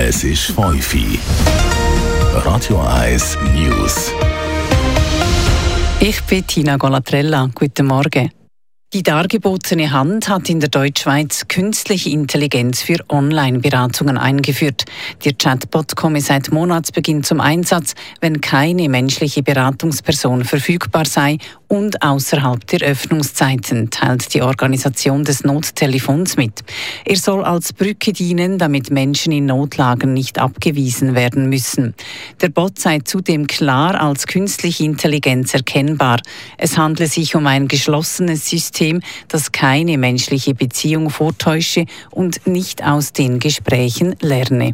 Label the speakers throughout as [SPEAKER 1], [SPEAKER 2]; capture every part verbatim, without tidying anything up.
[SPEAKER 1] Es ist fünf Uhr. Radio eins News.
[SPEAKER 2] Ich bin Tina Golatrella. Guten Morgen. Die dargebotene Hand hat in der Deutschschweiz künstliche Intelligenz für Online-Beratungen eingeführt. Der Chatbot komme seit Monatsbeginn zum Einsatz, wenn keine menschliche Beratungsperson verfügbar sei und außerhalb der Öffnungszeiten, teilt die Organisation des Nottelefons mit. Er soll als Brücke dienen, damit Menschen in Notlagen nicht abgewiesen werden müssen. Der Bot sei zudem klar als künstliche Intelligenz erkennbar. Es handle sich um ein geschlossenes System, das keine menschliche Beziehung vortäusche und nicht aus den Gesprächen lerne.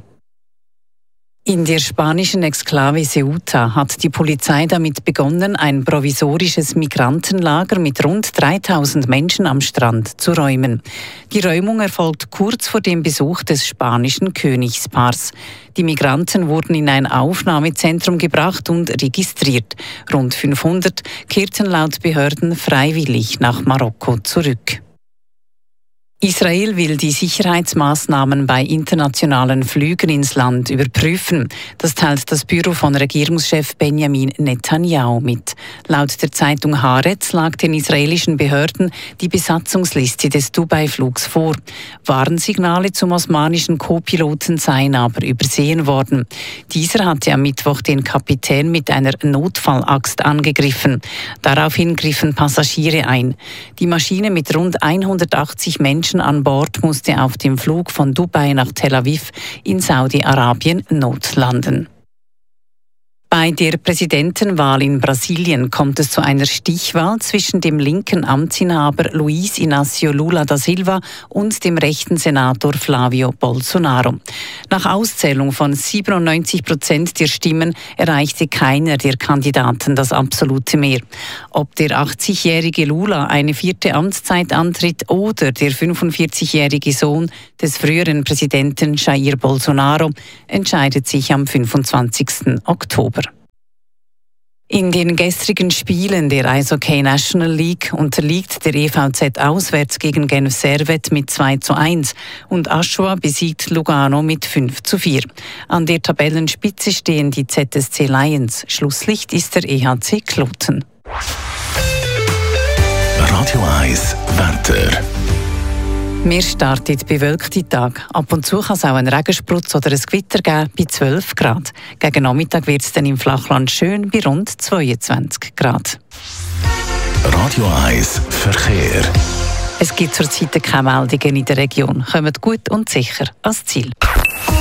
[SPEAKER 2] In der spanischen Exklave Ceuta hat die Polizei damit begonnen, ein provisorisches Migrantenlager mit rund dreitausend Menschen am Strand zu räumen. Die Räumung erfolgt kurz vor dem Besuch des spanischen Königspaars. Die Migranten wurden in ein Aufnahmezentrum gebracht und registriert. Rund fünfhundert kehrten laut Behörden freiwillig nach Marokko zurück. Israel will die Sicherheitsmaßnahmen bei internationalen Flügen ins Land überprüfen. Das teilt das Büro von Regierungschef Benjamin Netanyahu mit. Laut der Zeitung Haaretz lag den israelischen Behörden die Besatzungsliste des Dubai-Flugs vor. Warnsignale zum osmanischen Co-Piloten seien aber übersehen worden. Dieser hatte am Mittwoch den Kapitän mit einer Notfallaxt angegriffen. Daraufhin griffen Passagiere ein. Die Maschine mit rund hundertachtzig Menschen an Bord musste auf dem Flug von Dubai nach Tel Aviv in Saudi-Arabien notlanden. Bei der Präsidentenwahl in Brasilien kommt es zu einer Stichwahl zwischen dem linken Amtsinhaber Luiz Inácio Lula da Silva und dem rechten Senator Flávio Bolsonaro. Nach Auszählung von siebenundneunzig Prozent der Stimmen erreichte keiner der Kandidaten das absolute Mehr. Ob der achtzigjährige Lula eine vierte Amtszeit antritt oder der fünfundvierzigjährige Sohn des früheren Präsidenten Jair Bolsonaro, entscheidet sich am fünfundzwanzigsten Oktober. In den gestrigen Spielen der Eishockey National League unterliegt der E V Z auswärts gegen Genf Servette mit zwei zu eins und Aschua besiegt Lugano mit fünf zu vier. An der Tabellenspitze stehen die Z S C Lions. Schlusslicht ist der E H C Kloten.
[SPEAKER 1] Radio eins Wetter.
[SPEAKER 2] Wir starten bewölkte Tag. Ab und zu kann es auch einen Regensprutz oder ein Gewitter geben bei zwölf Grad. Gegen Nachmittag wird es dann im Flachland schön bei rund zweiundzwanzig Grad.
[SPEAKER 1] Radio eins Verkehr.
[SPEAKER 2] Es gibt zurzeit keine Meldungen in der Region. Kommt gut und sicher ans Ziel.